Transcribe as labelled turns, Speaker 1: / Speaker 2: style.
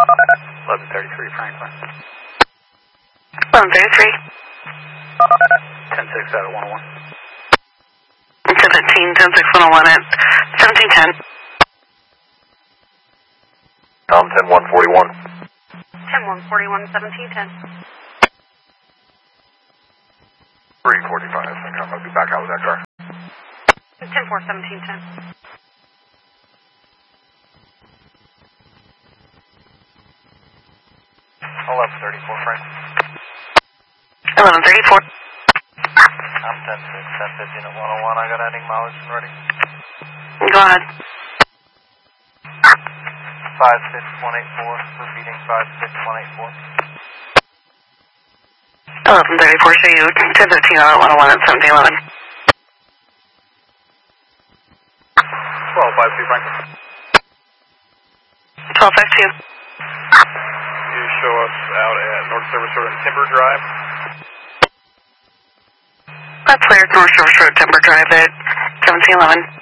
Speaker 1: 1133 Franklin.
Speaker 2: 1133.
Speaker 1: 10-6 out of 101.
Speaker 2: 1015, 10-6, 101 at 1710.
Speaker 3: 10-141.
Speaker 2: 10-141, 1710.
Speaker 3: 345. I think I'm going to be back out with that car.
Speaker 2: 10-4, 1710.
Speaker 3: 1134, Frank.
Speaker 2: 1134.
Speaker 3: I'm 10-6, 10-15 at 101. I got ending mileage and ready.
Speaker 2: Go ahead.
Speaker 3: 56184, repeating 56184.
Speaker 2: 1134, show you 1015 out at 101 at 1711.
Speaker 1: 1252 Franklin.
Speaker 2: 1252.
Speaker 1: You show us out at North Service Road and Timber Drive.
Speaker 2: That's clear, North Service Road, Timber Drive at 1711.